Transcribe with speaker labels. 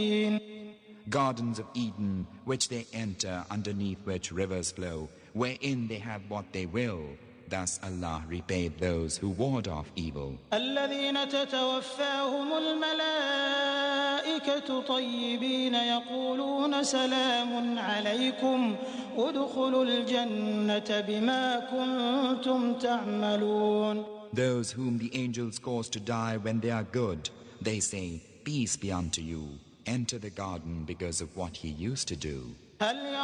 Speaker 1: Gardens of Eden, which they enter, underneath which rivers flow, wherein they have what they will. Thus Allah repaid those who ward off evil.
Speaker 2: الذين تتوفاهم الملائكة طيبين يقولون سلام عليكم ادخلوا الجنة بما كنتم تعملون.
Speaker 1: Those whom the angels cause to die when they are good, they say, peace be unto you. Enter the garden because of what he used to do.